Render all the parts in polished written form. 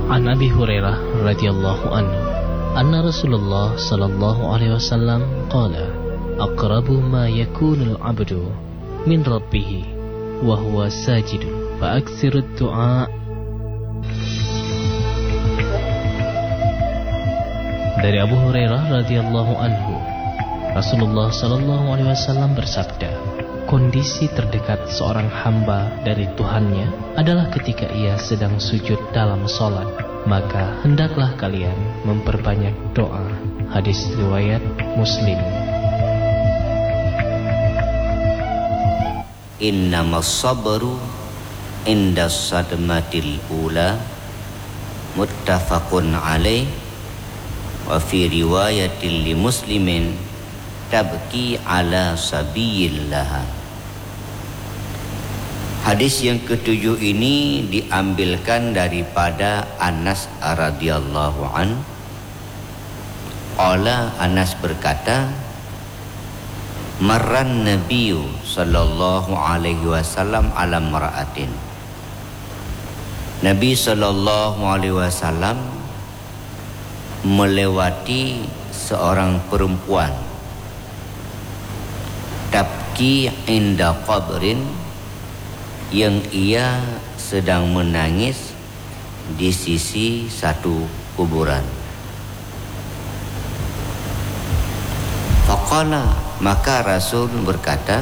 An Abi Hurairah radhiyallahu anhu anna Rasulullah sallallahu alaihi wasallam qala aqrabu ma yakunul 'abdu min rabbih wa huwa sajidun fa aktsirud du'a. Dari Abu Hurairah radhiyallahu anhu, Rasulullah sallallahu alaihi wasallam bersabda, kondisi terdekat seorang hamba dari Tuhannya adalah ketika ia sedang sujud dalam sholat, maka hendaklah kalian memperbanyak doa. Hadis riwayat Muslim. Innamas sabru inda sadmatil ula muttafaqun alaih wa fi riwayatil li muslimin tabki ala sabiyillah. Hadis yang ketujuh ini diambilkan daripada Anas radhiyallahu an. Qala, Anas berkata, marran nabiyyu sallallahu alaihi wasallam ala mar'atin. Nabi sallallahu alaihi wasallam melewati seorang perempuan tabki inda qabrin, yang ia sedang menangis di sisi satu kuburan. Faqala, maka Rasul berkata,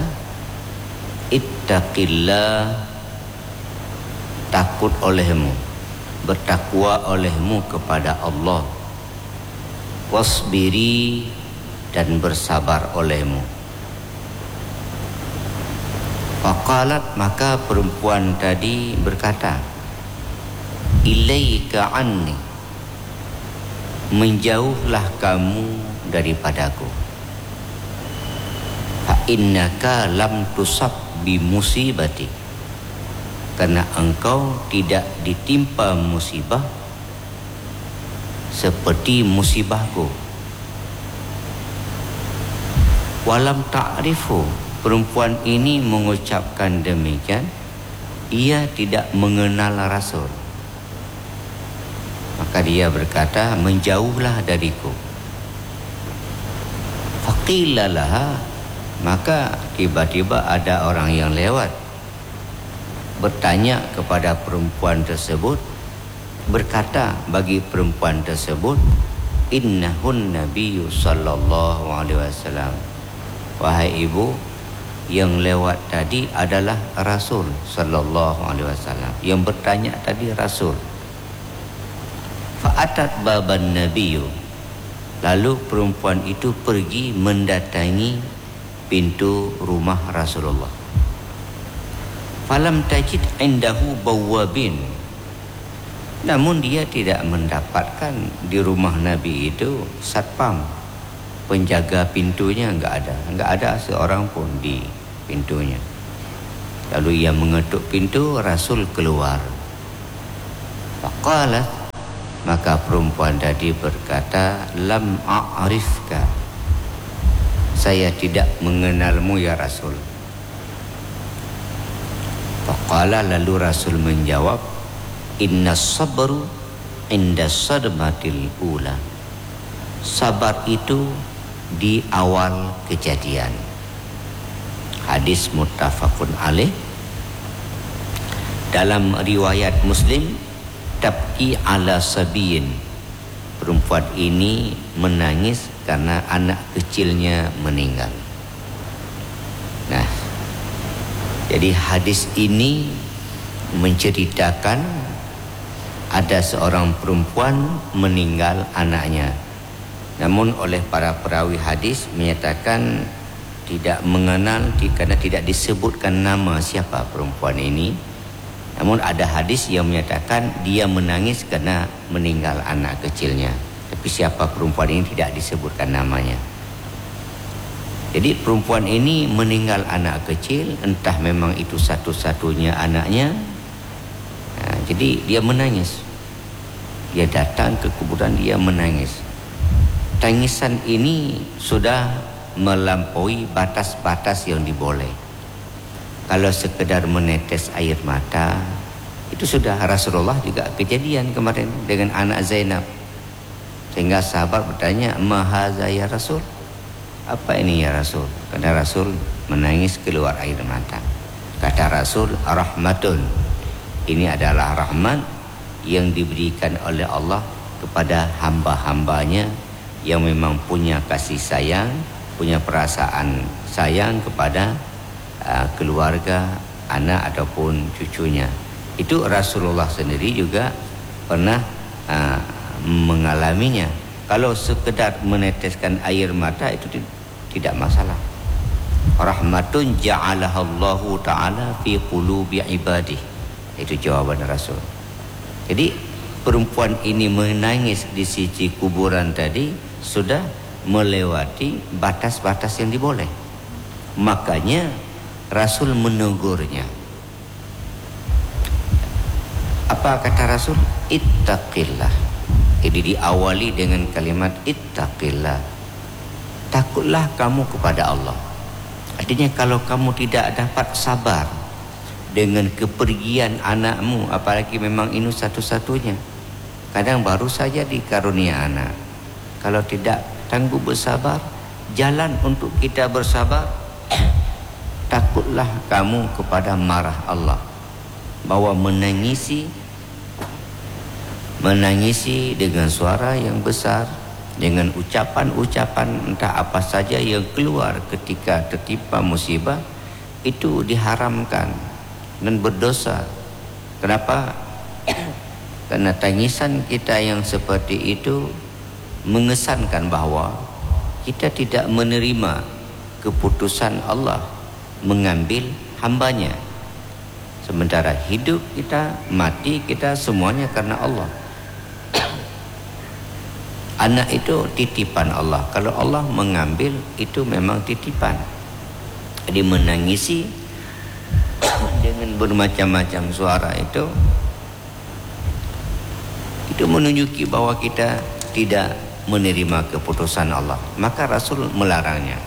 ittaqillah, takut olehmu, bertakwa olehmu kepada Allah, wasbiri, dan bersabar olehmu. Faqalat, maka perempuan tadi berkata, ilaika anni, menjauhlah kamu daripadaku. Fa innaka lam tusab bi musibati, karena engkau tidak ditimpa musibah seperti musibahku. Walam ta'rifu, perempuan ini mengucapkan demikian, ia tidak mengenal Rasul. Maka dia berkata, menjauhlah dariku. Faqila laha, maka tiba-tiba ada orang yang lewat bertanya kepada perempuan tersebut, berkata bagi perempuan tersebut, innahun nabiyyu sallallahu alaihi wasallam, wahai ibu, yang lewat tadi adalah Rasul sallallahu alaihi wasallam. Yang bertanya tadi Rasul. Fa'atat baban nabiyyu, lalu perempuan itu pergi mendatangi pintu rumah Rasulullah. Falam tajid indahu bawwabin, namun dia tidak mendapatkan di rumah Nabi itu satpam, penjaga pintunya enggak ada seorang pun di pintunya. Lalu ia mengetuk pintu, Rasul keluar. Faqalat, maka perempuan tadi berkata, lam a'rifka, saya tidak mengenalmu ya Rasul. Faqala, lalu Rasul menjawab, innas sabru inda sadmatil ula, sabar itu di awal kejadian. Hadis muttafaqun alaih. Dalam riwayat Muslim, tabki ala sabiyin, perempuan ini menangis karena anak kecilnya meninggal. Nah, jadi hadis ini menceritakan ada seorang perempuan meninggal anaknya. Namun oleh para perawi hadis menyatakan tidak mengenal karena tidak disebutkan nama siapa perempuan ini. Namun ada hadis yang menyatakan dia menangis karena meninggal anak kecilnya. Tapi siapa perempuan ini tidak disebutkan namanya. Jadi perempuan ini meninggal anak kecil, entah memang itu satu-satunya anaknya. Nah, jadi dia menangis. Dia datang ke kuburan, dia menangis. Tangisan ini sudah melampaui batas-batas yang diboleh. Kalau sekedar menetes air mata Itu sudah Rasulullah juga kejadian kemarin dengan anak Zainab. Sehingga sahabat bertanya, "Ma haza ya Rasul?" Apa ini ya Rasul? Kata Rasul menangis keluar air mata. Kata Rasul, rahmatun. Ini adalah rahmat yang diberikan oleh Allah kepada hamba-hambanya yang memang punya kasih sayang, punya perasaan sayang kepada keluarga, anak ataupun cucunya. Itu Rasulullah sendiri juga pernah mengalaminya. Kalau sekedar meneteskan air mata itu tidak masalah. Rahmatun ja'alahallahu ta'ala fi qulubi ibadih. Itu jawaban Rasul. Jadi perempuan ini menangis di sisi kuburan tadi sudah melewati batas-batas yang diboleh. Makanya Rasul menegurnya. Apa kata Rasul? Ittaqillah. Jadi diawali dengan kalimat ittaqillah. Takutlah kamu kepada Allah. Artinya kalau kamu tidak dapat sabar dengan kepergian anakmu, apalagi memang ini satu-satunya, kadang baru saja dikarunia anak, kalau tidak tangguh bersabar, jalan untuk kita bersabar, takutlah kamu kepada marah Allah. Bahwa menangisi dengan suara yang besar, dengan ucapan-ucapan entah apa saja yang keluar ketika tertimpa musibah, itu diharamkan dan berdosa. Kenapa? Karena tangisan kita yang seperti itu mengesankan bahawa kita tidak menerima keputusan Allah mengambil hambanya. Sementara hidup kita, mati kita, semuanya karena Allah. Anak itu titipan Allah. Kalau Allah mengambil, itu memang titipan. Jadi menangisi dengan bermacam-macam suara itu menunjuki bahwa kita tidak menerima keputusan Allah. Maka Rasul melarangnya.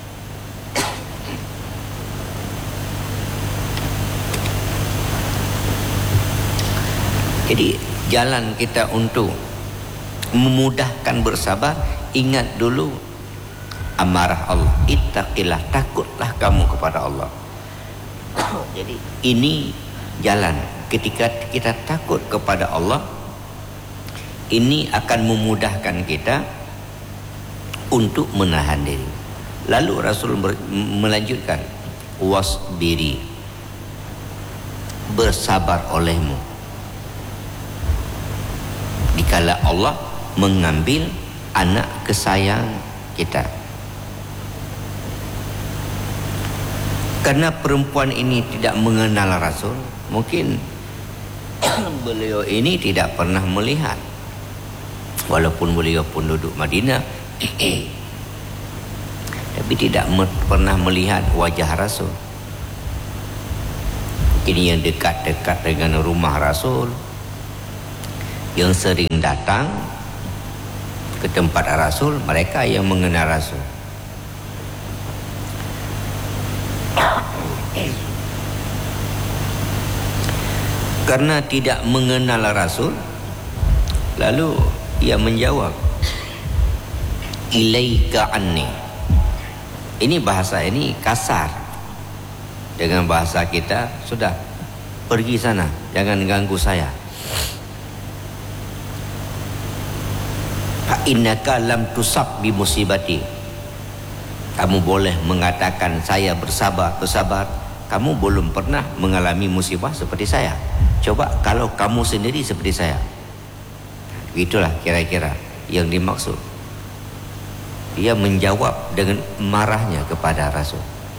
Jadi jalan kita untuk memudahkan bersabar, ingat dulu amarah Allah. Ittaqillah, takutlah kamu kepada Allah. Jadi ini jalan. Ketika kita takut kepada Allah, ini akan memudahkan kita untuk menahan diri. Lalu Rasul melanjutkan, wasbiri, bersabar olehmu dikala Allah mengambil anak kesayang kita. Karena perempuan ini tidak mengenal Rasul, mungkin beliau ini tidak pernah melihat, walaupun beliau pun duduk Madinah tapi tidak pernah melihat wajah Rasul. Ini yang dekat-dekat dengan rumah Rasul, yang sering datang ke tempat Rasul, mereka yang mengenal Rasul. Karena tidak mengenal Rasul, lalu ia menjawab, ilaika anni. Ini bahasa ini kasar. Dengan bahasa kita, sudah pergi sana, jangan ganggu saya. Innaka lam tusab bi musibati. Kamu boleh mengatakan saya bersabar. Kamu belum pernah mengalami musibah seperti saya. Coba kalau kamu sendiri seperti saya. Itulah kira-kira yang dimaksud. Dia menjawab dengan marahnya kepada Rasul.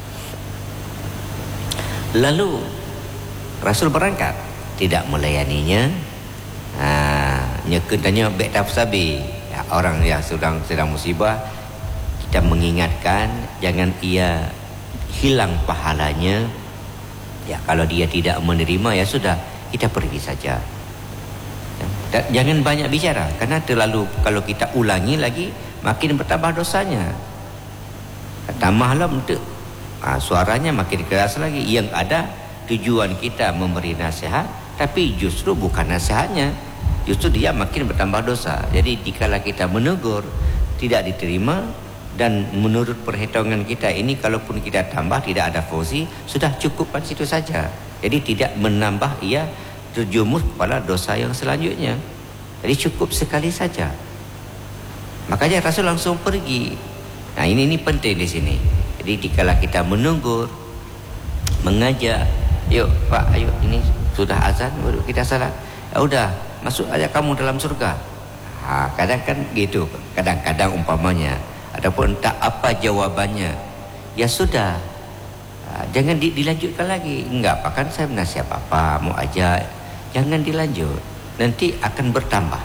Lalu Rasul berangkat, tidak melayaninya. Nyekutanya baik tafsabi. Orang yang sedang musibah, kita mengingatkan jangan ia hilang pahalanya. Ya, kalau dia tidak menerima, ya sudah, kita pergi saja. Jangan banyak bicara, karena terlalu kalau kita ulangi lagi makin bertambah dosanya. Tambahlah untuk suaranya makin keras lagi. Yang ada tujuan kita memberi nasihat tapi justru bukan nasihatnya, justru dia makin bertambah dosa. Jadi dikala kita menegur tidak diterima, dan menurut perhitungan kita ini kalaupun kita tambah tidak ada fungsi, sudah cukupkan situ saja. Jadi tidak menambah, ia terjumus kepada dosa yang selanjutnya. Jadi cukup sekali saja. Makanya Rasul langsung pergi. Nah ini penting di sini. Jadi dikala kita menegur, mengajak, yuk Pak, ayo ini sudah azan, baru kita salat. Ya udah, masuk aja kamu dalam surga. Kadang kan gitu, kadang-kadang umpamanya. Adapun tak apa jawabannya, ya sudah, jangan dilanjutkan lagi. Enggak apa, kan saya nasihat apa, mau ajak, jangan dilanjut, nanti akan bertambah.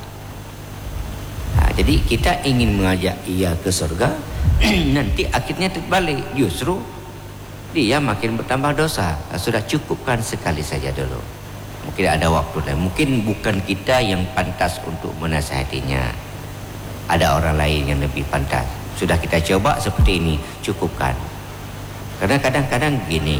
Jadi kita ingin mengajak ia ke surga, nanti akhirnya terbalik, justru dia makin bertambah dosa. Sudah cukupkan sekali saja dulu. Mungkin ada waktu lain, mungkin bukan kita yang pantas untuk menasihatinya, ada orang lain yang lebih pantas. Sudah kita coba seperti ini, cukupkan. Karena kadang-kadang gini,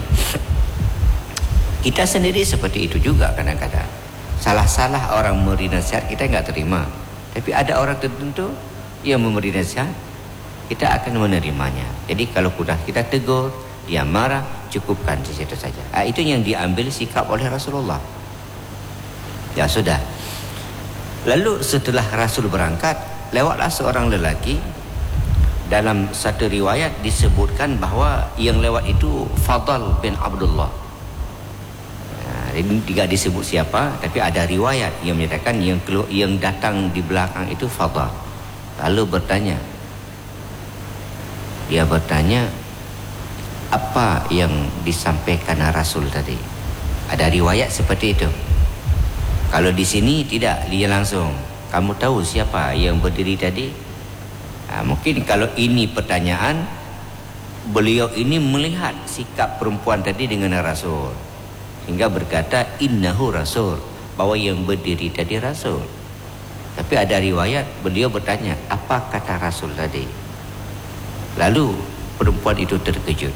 kita sendiri seperti itu juga kadang-kadang. Salah-salah orang memberi nasihat kita nggak terima, tapi ada orang tertentu yang memberi nasihat, kita akan menerimanya. Jadi kalau sudah kita tegur, dia marah, cukupkan di situ saja. Itu yang diambil sikap oleh Rasulullah. Ya sudah. Lalu setelah Rasul berangkat, lewatlah seorang lelaki. Dalam satu riwayat disebutkan bahwa yang lewat itu Fadl bin Abdullah. Ini tidak disebut siapa, tapi ada riwayat yang menyatakan yang datang di belakang itu Fadl. Lalu dia bertanya, apa yang disampaikan Rasul tadi? Ada riwayat seperti itu. Kalau di sini tidak, dia langsung, kamu tahu siapa yang berdiri tadi? Mungkin kalau ini pertanyaan, beliau ini melihat sikap perempuan tadi dengan Rasul, hingga berkata innahu Rasul, bahwa yang berdiri tadi Rasul. Tapi ada riwayat beliau bertanya, apa kata Rasul tadi? Lalu perempuan itu terkejut,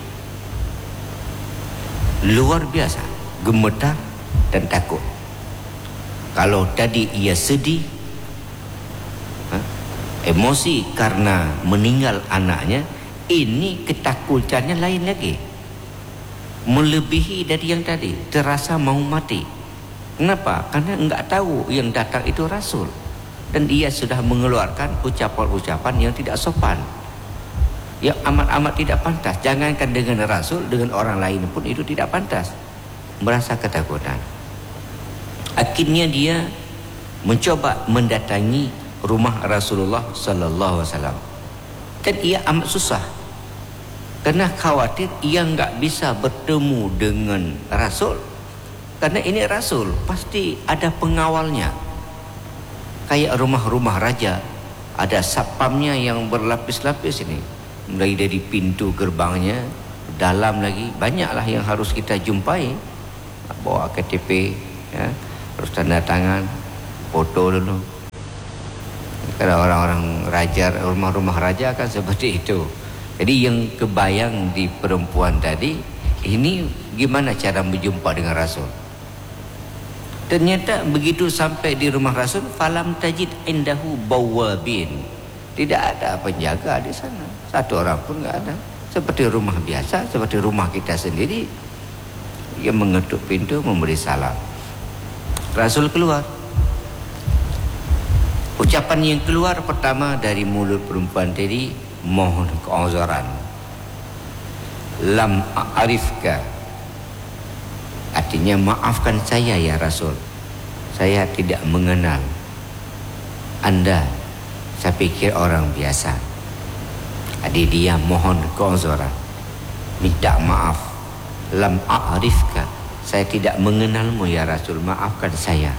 luar biasa, gemetar dan takut. Kalau tadi ia sedih, emosi karena meninggal anaknya, ini ketakutannya lain lagi, melebihi dari yang tadi, terasa mau mati. Kenapa? Karena enggak tahu yang datang itu Rasul, dan dia sudah mengeluarkan ucapan-ucapan yang tidak sopan, yang amat-amat tidak pantas. Jangankan dengan Rasul, dengan orang lain pun itu tidak pantas. Merasa ketakutan. Akhirnya dia mencoba mendatangi rumah Rasulullah sallallahu alaihi wasallam. Dan ia amat susah, karena khawatir ia enggak bisa bertemu dengan Rasul. Karena ini Rasul, pasti ada pengawalnya. Kayak rumah-rumah raja, ada satpamnya yang berlapis-lapis ini. Mulai dari pintu gerbangnya, dalam lagi, banyaklah yang harus kita jumpai. Bawa KTP, ya, terus tanda tangan, foto dulu. Kalau orang-orang raja, rumah-rumah raja kan seperti itu. Jadi yang kebayang di perempuan tadi, ini gimana cara berjumpa dengan Rasul. Ternyata begitu sampai di rumah Rasul, falam tajid indahu bawabin. Tidak ada penjaga di sana, satu orang pun enggak ada. Seperti rumah biasa, seperti rumah kita sendiri. Dia mengetuk pintu, memberi salam. Rasul keluar. Ucapan yang keluar pertama dari mulut perempuan tadi, mohon keuzuran. Lam a'rifka. Artinya maafkan saya ya Rasul. Saya tidak mengenal Anda. Saya pikir orang biasa. Jadi dia mohon keuzuran, minta maaf. Lam a'rifka. Saya tidak mengenalmu ya Rasul, maafkan saya.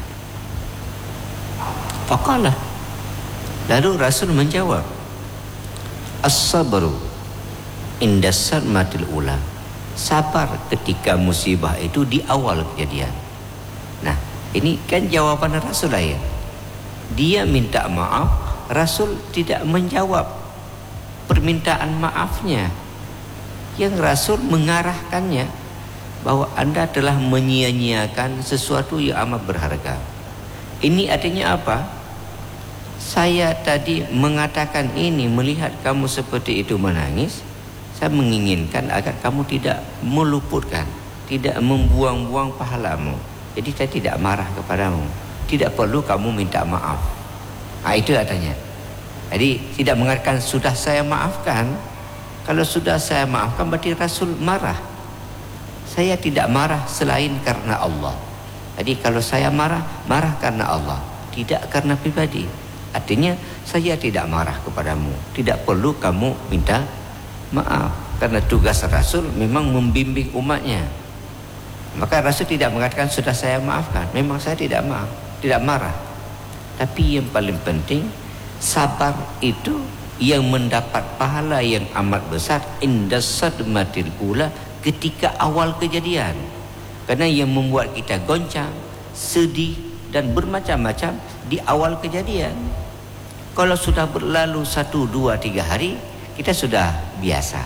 Faqala. Lalu Rasul menjawab, as-sabru inda sadmatil ula. Sabar ketika musibah itu di awal kejadian. Nah, ini kan jawaban Rasul lah ya. Dia minta maaf, Rasul tidak menjawab permintaan maafnya. Yang Rasul mengarahkannya bahwa Anda telah menyia-nyiakan sesuatu yang amat berharga. Ini artinya apa? Saya tadi mengatakan ini, melihat kamu seperti itu menangis, saya menginginkan agar kamu tidak meluputkan, tidak membuang-buang pahalamu. Jadi saya tidak marah kepadamu. Tidak perlu kamu minta maaf. Itu artinya. Jadi tidak mengatakan sudah saya maafkan. Kalau sudah saya maafkan berarti Rasul marah. Saya tidak marah selain karena Allah. Jadi kalau saya marah, marah karena Allah, tidak karena pribadi. Artinya saya tidak marah kepadamu, tidak perlu kamu minta maaf. Karena tugas Rasul memang membimbing umatnya. Maka Rasul tidak mengatakan sudah saya maafkan. Memang saya tidak maaf, tidak marah. Tapi yang paling penting, sabar itu yang mendapat pahala yang amat besar indas sadmatil ula, ketika awal kejadian. Karena yang membuat kita goncang, sedih dan bermacam-macam di awal kejadian. Kalau sudah berlalu 1, 2, 3 hari, kita sudah biasa.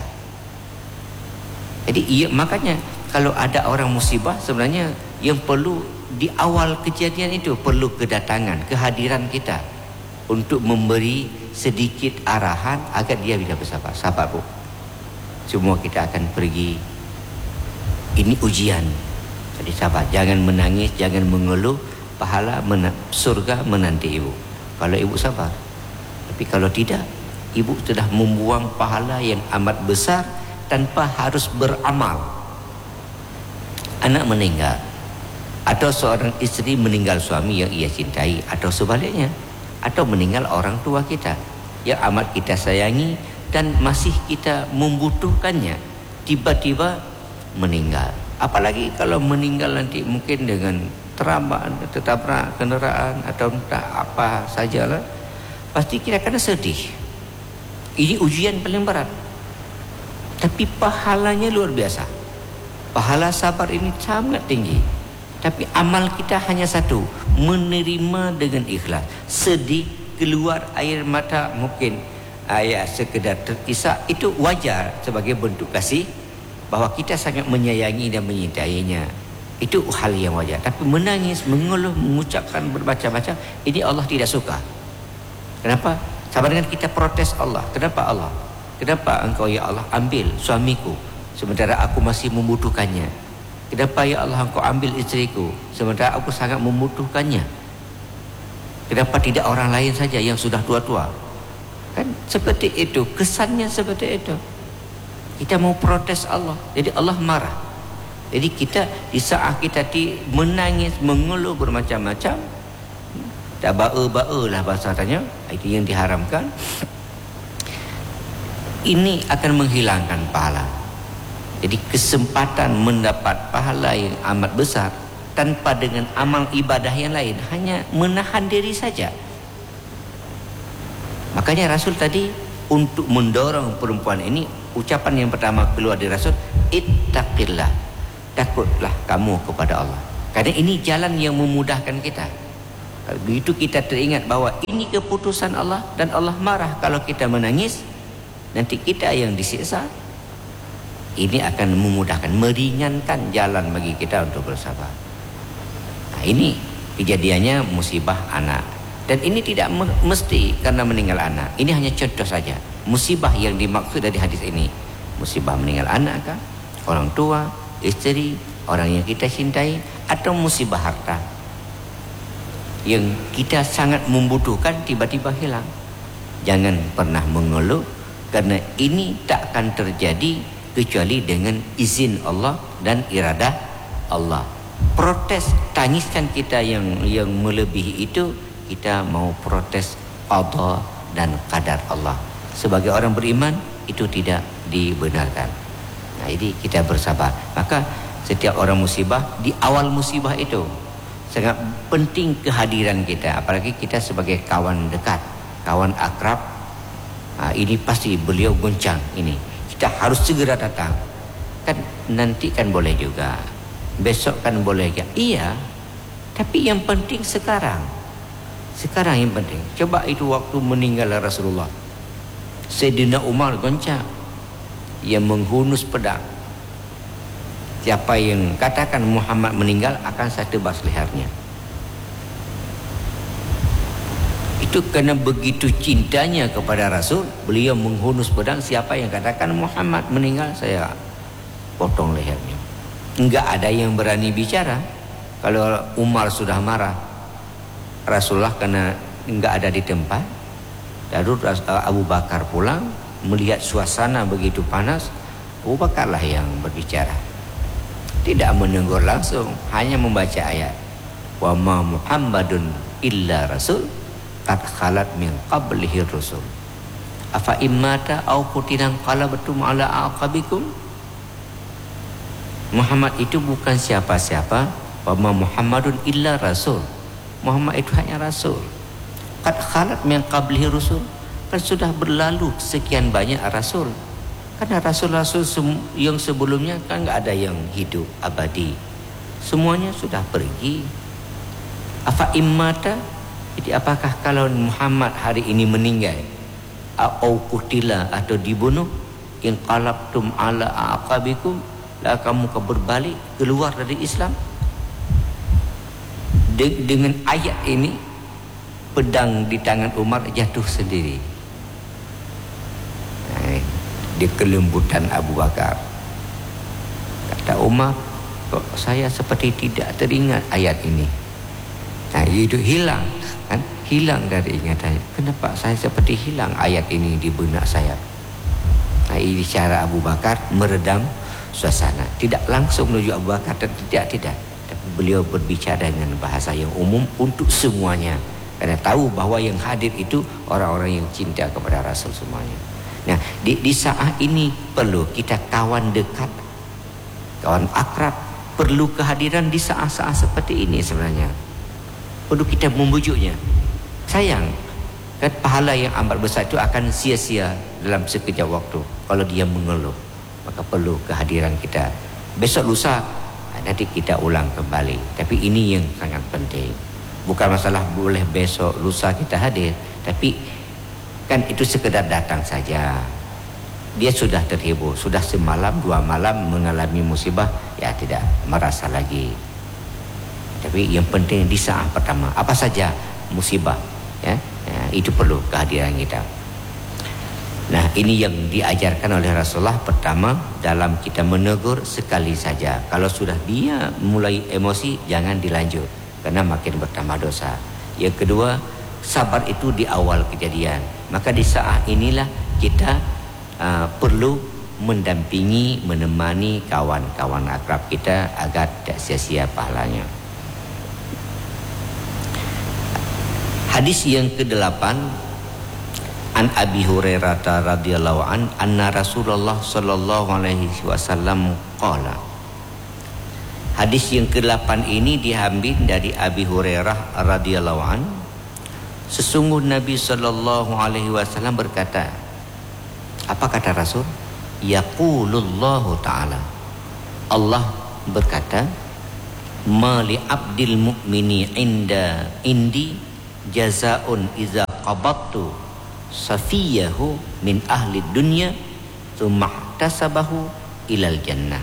Jadi makanya kalau ada orang musibah, sebenarnya yang perlu di awal kejadian itu perlu kedatangan, kehadiran kita untuk memberi sedikit arahan agar dia bisa bersabar. Sabar, Bu. Semua kita akan pergi. Ini ujian. Jadi sabar, jangan menangis, jangan mengeluh. Pahala surga menanti ibu kalau ibu sabar. Tapi kalau tidak, ibu sudah membuang pahala yang amat besar tanpa harus beramal. Anak meninggal, atau seorang istri meninggal suami yang ia cintai, atau sebaliknya, atau meninggal orang tua kita yang amat kita sayangi dan masih kita membutuhkannya, tiba-tiba meninggal. Apalagi kalau meninggal nanti mungkin dengan tertabrak kenderaan atau entah apa sajalah, pasti kita akan sedih. Ini ujian paling berat. Tapi pahalanya luar biasa. Pahala sabar ini sangat tinggi. Tapi amal kita hanya satu, menerima dengan ikhlas. Sedih, keluar air mata, mungkin sekedar terisak, itu wajar sebagai bentuk kasih, bahwa kita sangat menyayangi dan menyintainya. Itu hal yang wajar. Tapi menangis, mengeluh, mengucapkan bermacam-macam, ini Allah tidak suka. Kenapa? Sama dengan kita protes Allah. Kenapa Allah? Kenapa engkau ya Allah ambil suamiku sementara aku masih membutuhkannya? Kenapa ya Allah engkau ambil istriku sementara aku sangat membutuhkannya? Kenapa tidak orang lain saja yang sudah tua-tua? Kan seperti itu, kesannya seperti itu. Kita mau protes Allah, jadi Allah marah. Jadi kita di saat kita menangis, mengeluh bermacam-macam, tak bae-bae lah bahasa katanya, itu yang diharamkan. Ini akan menghilangkan pahala. Jadi kesempatan mendapat pahala yang amat besar tanpa dengan amal ibadah yang lain, hanya menahan diri saja. Makanya Rasul tadi untuk mendorong perempuan ini, ucapan yang pertama keluar dari Rasul, ittaqillah, takutlah kamu kepada Allah. Karena ini jalan yang memudahkan kita. Begitu kita teringat bahwa ini keputusan Allah dan Allah marah kalau kita menangis, nanti kita yang disiksa. Ini akan memudahkan, meringankan jalan bagi kita untuk bersabar. Nah, ini kejadiannya musibah anak. Dan ini tidak mesti karena meninggal anak. Ini hanya contoh saja. Musibah yang dimaksud dari hadis ini, musibah meninggal anak kah, orang tua, istri, orang yang kita cintai, atau musibah harta yang kita sangat membutuhkan tiba-tiba hilang. Jangan pernah mengeluh, karena ini tak akan terjadi kecuali dengan izin Allah dan iradah Allah. Protes, tangiskan kita yang melebihi itu, kita mau protes qada dan qadar Allah. Sebagai orang beriman itu tidak dibenarkan. Nah, ini kita bersabar. Maka setiap orang musibah, di awal musibah itu sangat penting kehadiran kita, apalagi kita sebagai kawan dekat, kawan akrab. Nah, ini pasti beliau goncang ini. Kita harus segera datang. Kan nanti kan boleh juga, besok kan boleh juga. Iya, tapi yang penting sekarang. Sekarang yang penting. Coba itu waktu meninggal Rasulullah, Sayyidina Umar goncang, yang menghunus pedang. Siapa yang katakan Muhammad meninggal, akan saya tebas lehernya. Itu karena begitu cintanya kepada Rasul, beliau menghunus pedang. Siapa yang katakan Muhammad meninggal, saya potong lehernya. Enggak ada yang berani bicara. Kalau Umar sudah marah, Rasulullah karena enggak ada di tempat, lalu Abu Bakar pulang, melihat suasana begitu panas, Abu Bakarlah yang berbicara. Tidak menegur langsung, hanya membaca ayat. Wa ma Muhammadun illa rasul qad khalat min qablihi rusul. Afa immata au qutilan qalabtum ala aqabikum. Muhammad itu bukan siapa-siapa. Wa ma Muhammadun illa rasul. Muhammad itu hanya rasul. Qad khalat min qablihi rusul. Kan sudah berlalu sekian banyak rasul. Karena rasul-rasul yang sebelumnya kan enggak ada yang hidup abadi. Semuanya sudah pergi. Afa immata, jadi apakah kalau Muhammad hari ini meninggal, au qutila atau dibunuh, in qalabtum ala aqabikum, lah kamu berbalik keluar dari Islam? Dengan ayat ini, pedang di tangan Umar jatuh sendiri. Di kelembutan Abu Bakar. Kata Umar, kok saya seperti tidak teringat ayat ini. Nah, itu hilang, kan? Hilang dari ingatan. Kenapa saya seperti hilang ayat ini di benak saya? Nah, ini cara Abu Bakar meredam suasana. Tidak langsung menuju Abu Bakar, tidak. Tapi beliau berbicara dengan bahasa yang umum untuk semuanya. Karena tahu bahwa yang hadir itu orang-orang yang cinta kepada Rasul semuanya. Nah, di saat ini perlu kita kawan dekat, kawan akrab, perlu kehadiran di saat-saat seperti ini sebenarnya. Perlu kita membujuknya. Sayang, kan pahala yang amat besar itu akan sia-sia dalam sekejap waktu kalau dia mengeluh. Maka perlu kehadiran kita. Besok lusa nanti kita ulang kembali. Tapi ini yang sangat penting. Bukan masalah boleh besok lusa kita hadir, tapi kan itu sekedar datang saja. Dia sudah terhibur, sudah semalam 2 malam mengalami musibah, ya tidak merasa lagi. Tapi yang penting di saat pertama, apa saja musibah, ya itu perlu kehadiran kita. Nah, ini yang diajarkan oleh Rasulullah. Pertama, dalam kita menegur sekali saja. Kalau sudah dia mulai emosi, jangan dilanjut, karena makin bertambah dosa. Yang kedua, sabar itu di awal kejadian. Maka di saat inilah kita perlu mendampingi, menemani kawan-kawan akrab kita agar tidak sia-sia pahalanya. Hadis yang ke-8, an Abi Hurairah radhiyallahu an anna Rasulullah sallallahu alaihi wasallam qala. Hadis yang ke-8 ini diambil dari Abi Hurairah radhiyallahu an. Sesungguh Nabi sallallahu alaihi wasallam berkata. Apa kata Rasul? Yaqulullahu ta'ala. Allah berkata, "Ma li 'abdil mu'mini indi jazaa'un iza qabattu safiyahu min ahli dunya tsumma ihtasabahu ilal jannah."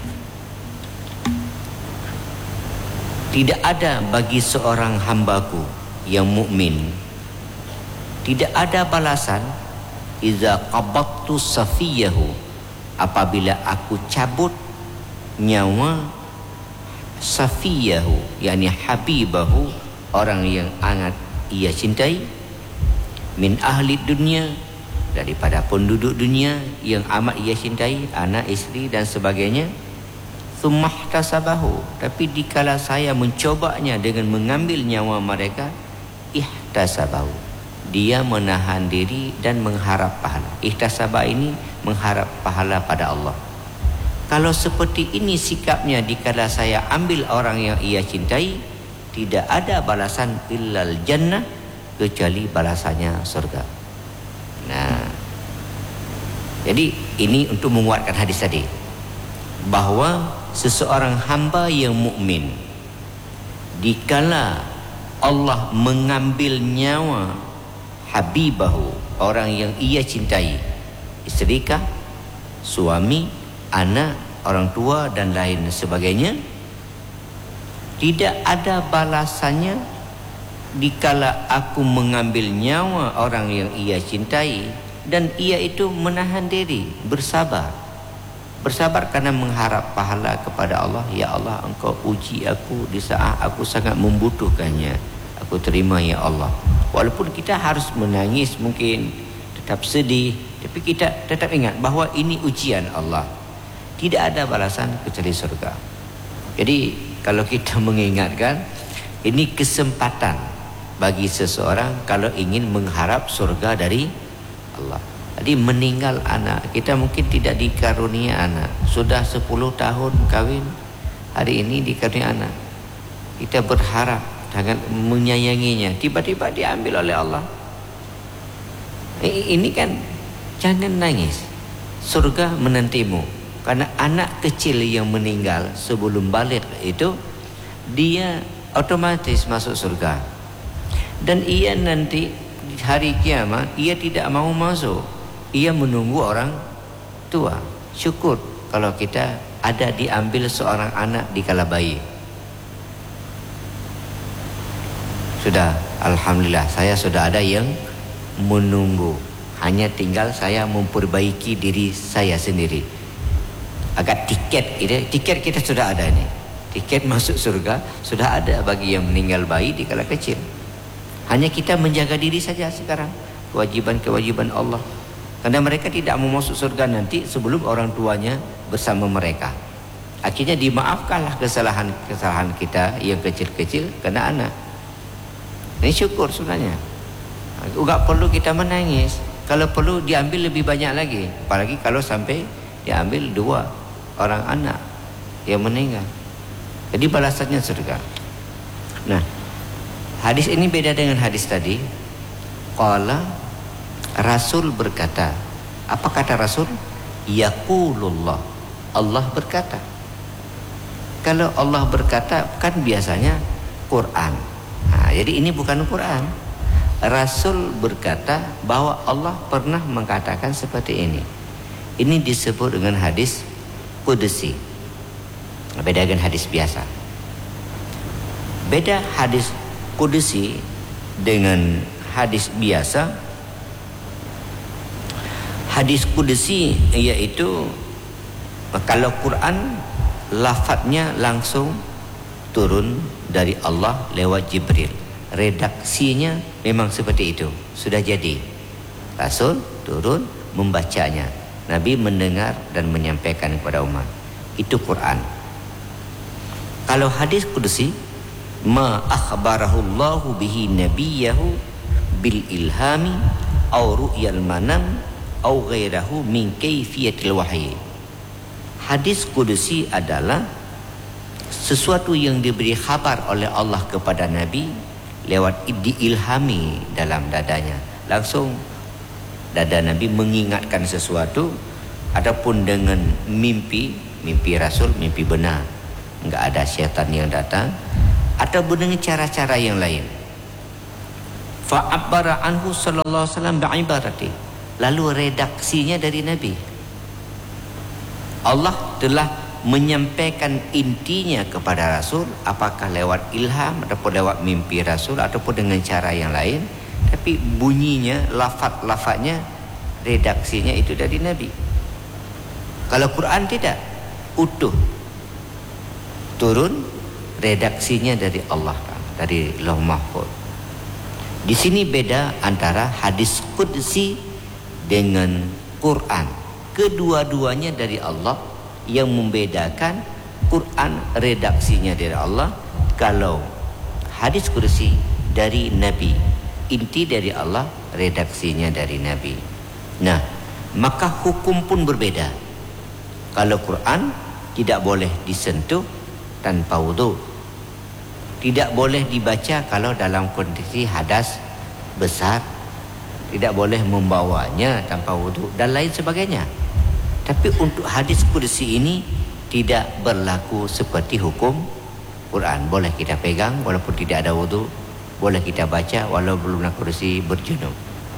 Tidak ada bagi seorang hambaku yang mukmin, tidak ada balasan iza qabattu safiyahu, apabila aku cabut nyawa safiyahu, yakni habibahu, orang yang sangat ia cintai, min ahli dunia, daripada penduduk dunia yang amat ia cintai, anak, isteri dan sebagainya. Tsumma ihtasabahu, tapi dikala saya mencobanya dengan mengambil nyawa mereka, ihtasabahu, dia menahan diri dan mengharap pahala. Ihtasabah ini mengharap pahala pada Allah. Kalau seperti ini sikapnya dikala saya ambil orang yang ia cintai, tidak ada balasan illal jannah, kecuali balasannya surga. Nah, jadi ini untuk menguatkan hadis tadi, bahwa seseorang hamba yang mukmin, dikala Allah mengambil nyawa habibahu, orang yang ia cintai, istrikah, suami, anak, orang tua dan lain sebagainya, tidak ada balasannya dikala aku mengambil nyawa orang yang ia cintai dan ia itu menahan diri, bersabar karena mengharap pahala kepada Allah. Ya Allah, Engkau uji aku di saat aku sangat membutuhkannya, aku terima ya Allah. Walaupun kita harus menangis, mungkin tetap sedih, tapi kita tetap ingat bahawa ini ujian Allah. Tidak ada balasan kecuali surga. Jadi kalau kita mengingatkan, ini kesempatan bagi seseorang kalau ingin mengharap surga dari Allah. Jadi meninggal anak, kita mungkin tidak dikarunia anak, sudah 10 tahun kawin, hari ini dikarunia anak, kita berharap dengan menyayanginya, tiba-tiba diambil oleh Allah. Ini kan, jangan nangis, surga menantimu. Karena anak kecil yang meninggal sebelum balik itu, dia otomatis masuk surga. Dan ia nanti hari kiamat, ia tidak mau masuk, ia menunggu orang tua. Syukur kalau kita ada diambil seorang anak di kala bayi. Sudah, alhamdulillah, saya sudah ada yang menunggu. Hanya tinggal saya memperbaiki diri saya sendiri. Agak tiket kita sudah ada nih. Tiket masuk surga sudah ada bagi yang meninggal bayi di kala kecil. Hanya kita menjaga diri saja sekarang. Kewajiban-kewajiban Allah. Karena mereka tidak mau masuk surga nanti sebelum orang tuanya bersama mereka. Akhirnya dimaafkanlah kesalahan kita yang kecil-kecil karena anak. Ini syukur sebenarnya. Enggak perlu kita menangis. Kalau perlu diambil lebih banyak lagi. Apalagi kalau sampai diambil 2 orang anak yang meninggal. Jadi balasannya surga. Nah, hadis ini beda dengan hadis tadi. Qala, Rasul berkata. Apa kata Rasul? Yaqulullah, Allah berkata. Kalau Allah berkata kan biasanya Quran. Nah, jadi ini bukan Quran. Rasul berkata bahwa Allah pernah mengatakan seperti ini. Ini disebut dengan hadis Qudsi. Beda dengan hadis biasa. Beda hadis Qudsi dengan hadis biasa. Hadis Qudsi yaitu kalau Quran lafadznya langsung turun dari Allah lewat Jibril. Redaksinya memang seperti itu, sudah jadi. Rasul turun membacanya, Nabi mendengar dan menyampaikan kepada umat. Itu Quran. Kalau hadis Qudsi, ma akhbarahu Allahu bihi nabiyahu bil ilhami au ru'yal manam au ghairahu min kaifiyatil wahyi. Hadis Qudsi adalah sesuatu yang diberi khabar oleh Allah kepada Nabi lewat diilhami dalam dadanya. Langsung dada Nabi mengingatkan sesuatu, ataupun dengan mimpi Rasul, mimpi benar, enggak ada syaitan yang datang, ataupun dengan cara-cara yang lain. Fa'abbara anhu sallallahu alaihi wasallam bi'ibarati. Lalu redaksinya dari Nabi. Allah telah menyampaikan intinya kepada Rasul, apakah lewat ilham ataupun lewat mimpi Rasul ataupun dengan cara yang lain, tapi bunyinya, lafaz-lafaznya, redaksinya itu dari Nabi. Kalau Quran tidak, utuh turun, redaksinya dari Allah, dari Lauh Mahfuz. Di sini beda antara hadis Qudsi dengan Quran. Kedua-duanya dari Allah. Yang membedakan, Quran redaksinya dari Allah, kalau hadis Qudsi dari Nabi, inti dari Allah, redaksinya dari Nabi. Nah, maka hukum pun berbeda. Kalau Quran tidak boleh disentuh tanpa wudu, tidak boleh dibaca kalau dalam kondisi hadas besar, tidak boleh membawanya tanpa wudu dan lain sebagainya. Tapi untuk hadis Qudsi ini tidak berlaku seperti hukum Quran. Boleh kita pegang walaupun tidak ada wudu, boleh kita baca walau belum kursi berjunub.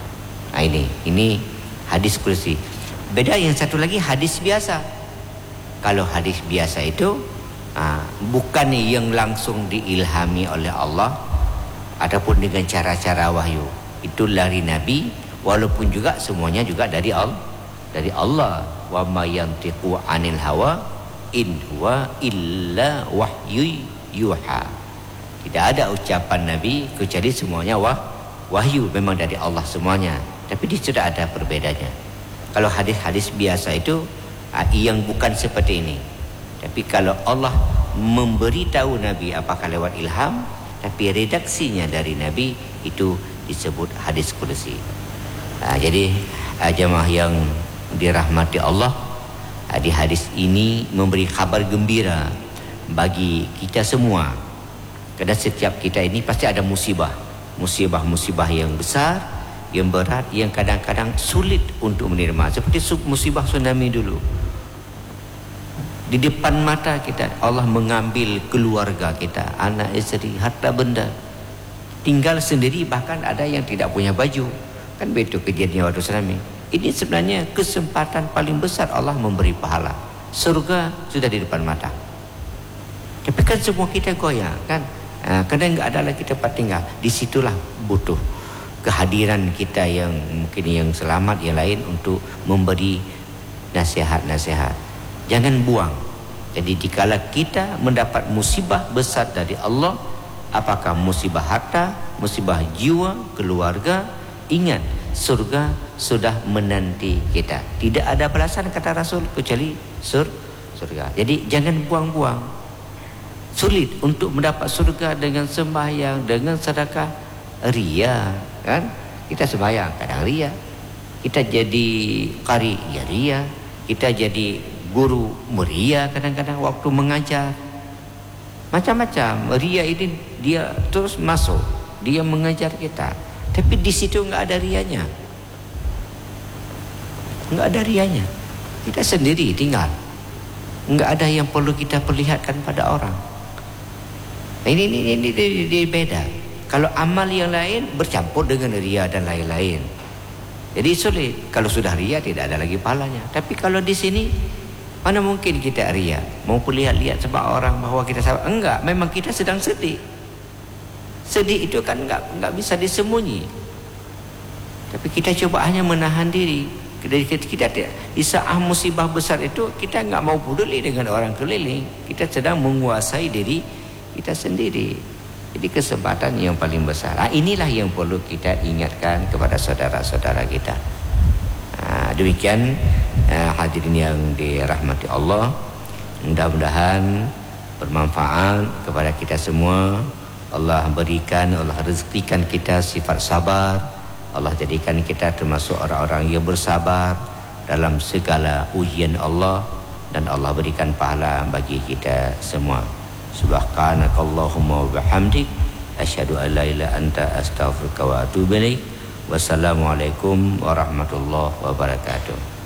Nah, ini hadis Qudsi. Beda yang satu lagi hadis biasa. Kalau hadis biasa itu bukan yang langsung diilhami oleh Allah ataupun dengan cara-cara wahyu. Itu dari Nabi, walaupun juga semuanya juga dari Allah. Wa ma yantiqu 'anil hawa in huwa illa wahyu yuha. Tidak ada ucapan Nabi kecuali semuanya wahyu, memang dari Allah semuanya. Tapi dia sudah ada perbedaannya. Kalau hadis-hadis biasa itu yang bukan seperti ini. Tapi kalau Allah memberitahu Nabi apakah lewat ilham, tapi redaksinya dari Nabi, itu disebut hadis qudsi. Jadi jemaah yang dirahmati Allah, di hadis ini memberi kabar gembira bagi kita semua. Karena setiap kita ini pasti ada musibah yang besar, yang berat, yang kadang-kadang sulit untuk menerima. Seperti musibah tsunami dulu. Di depan mata kita Allah mengambil keluarga kita, anak, isteri, harta benda. Tinggal sendiri, bahkan ada yang tidak punya baju. Kan begitu kejadian waktu tsunami. Ini sebenarnya kesempatan paling besar Allah memberi pahala. Surga sudah di depan mata. Tapi kan semua kita goyah kan. Kadang enggak ada lagi tempat tinggal. Disitulah butuh kehadiran kita yang mungkin yang selamat, yang lain untuk memberi nasihat-nasihat. Jangan buang. Jadi dikala kita mendapat musibah besar dari Allah, apakah musibah harta, musibah jiwa, keluarga, ingat surga sudah menanti kita. Tidak ada balasan kata Rasul kecuali surga. Jadi jangan buang-buang. Sulit untuk mendapat surga dengan sembahyang, dengan sedekah, ria, kan? Kita sembahyang kadang ria. Kita jadi qari, ya ria. Kita jadi guru meria kadang-kadang waktu mengajar. Macam-macam ria ini, dia terus masuk, dia mengajar kita. Tapi di situ enggak ada rianya. Enggak ada rianya. Kita sendiri tinggal. Enggak ada yang perlu kita perlihatkan pada orang. Ini beda. Kalau amal yang lain bercampur dengan ria dan lain-lain. Jadi sulit. Kalau sudah ria tidak ada lagi pahalanya. Tapi kalau di sini, mana mungkin kita ria, mau lihat-lihat sebab orang bahwa kita sabar. Enggak, memang kita sedang sedih. Sedih itu kan enggak bisa disembunyi. Tapi kita coba hanya menahan diri. Kita di saat musibah besar itu, kita enggak mau peduli dengan orang keliling. Kita sedang menguasai diri kita sendiri. Jadi kesempatan yang paling besar. Inilah yang perlu kita ingatkan kepada saudara-saudara kita. Demikian hadirin yang dirahmati Allah, mudah-mudahan bermanfaat kepada kita semua. Allah berikan, Allah rezekikan kita sifat sabar. Allah jadikan kita termasuk orang-orang yang bersabar dalam segala ujian Allah, dan Allah berikan pahala bagi kita semua. Subhanakallahumma wa bihamdik, asyhadu an la ilaha illa anta, astaghfiruka wa atubu ilaik. Wassalamualaikum warahmatullahi wabarakatuh.